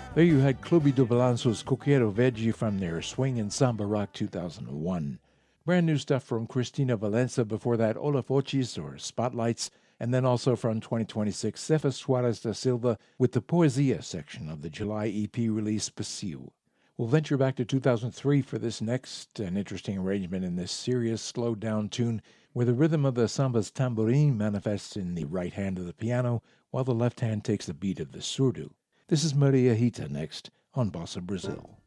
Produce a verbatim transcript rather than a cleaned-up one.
There you had Clube do Balanço's Coqueiro Verde from their Swing and Samba Rock two thousand one. Brand new stuff from Cristina Valença, before that Holofotes or Spotlights, and then also from twenty twenty-six, Cephas Suarez da Silva with the Poesia section of the July E P release Passiu. We'll venture back to two thousand three for this next, an interesting arrangement in this serious, slowed-down tune where the rhythm of the samba's tamborim manifests in the right hand of the piano while the left hand takes the beat of the surdo. This is Maria Rita next on Bossa Brazil.